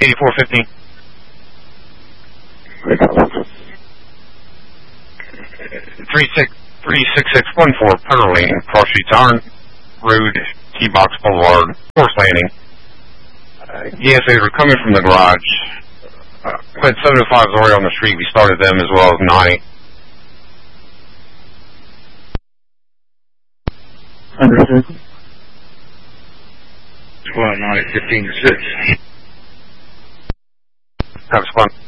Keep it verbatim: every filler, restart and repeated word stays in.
eighty-four fifteen. Three six three six six one four Pearl Lane, Cross Streets, Iron Road, T-Box Boulevard, Forest Landing. Uh, yes, they were coming from the garage. Uh, Quid seven oh five is already on the street. We started them as well as nine. Understood. Squad nine fifteen to six. Have a squad.